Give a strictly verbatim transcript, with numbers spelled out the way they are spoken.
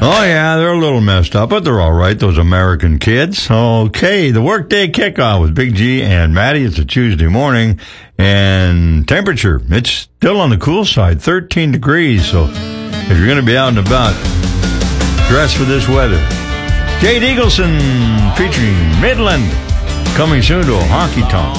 Oh, yeah, they're a little messed up, but they're all right, those American kids. Okay, the workday kickoff with Big G and Maddie. It's a Tuesday morning, and temperature, it's still on the cool side, thirteen degrees, so if you're going to be out and about, dress for this weather. Jade Eagleson featuring Midland, coming soon to a honky tonk.